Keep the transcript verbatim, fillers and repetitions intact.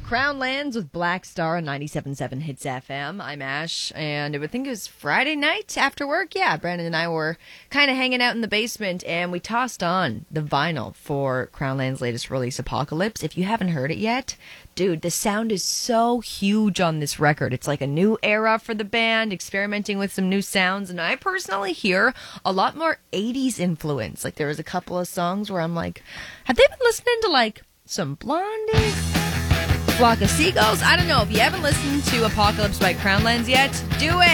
Crown Lands with Black Star on ninety-seven point seven Hits F M. I'm Ash, and I think it was Friday night after work. Yeah, Brandon and I were kind of hanging out in the basement, and we tossed on the vinyl for Crown Land's latest release, Apocalypse. If you haven't heard it yet, dude, the sound is so huge on this record. It's like a new era for the band, experimenting with some new sounds, and I personally hear a lot more eighties influence. Like, there was a couple of songs where I'm like, have they been listening to, like, some Blondie? Flock of Seagulls? I don't know. If you haven't listened to Apocalypse by Crown Lands yet, do it!